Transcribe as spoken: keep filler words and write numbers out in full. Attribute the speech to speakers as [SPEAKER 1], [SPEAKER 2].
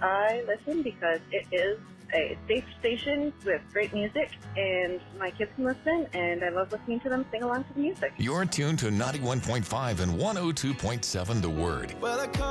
[SPEAKER 1] I listen because it is a safe station with great music, and my kids can listen, and I love listening to them sing along to the music.
[SPEAKER 2] You're tuned to ninety-one point five and one oh two point seven The Word.
[SPEAKER 3] Well, I